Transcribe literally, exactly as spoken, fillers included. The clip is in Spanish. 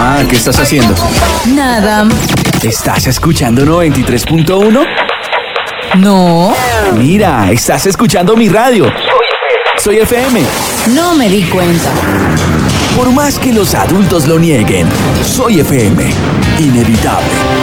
Mamá, ¿qué estás haciendo? Nada. ¿Estás escuchando noventa y tres punto uno? No. Mira, estás escuchando mi radio. Soy F M. No me di cuenta. Por más que los adultos lo nieguen, Soy F M. Inevitable.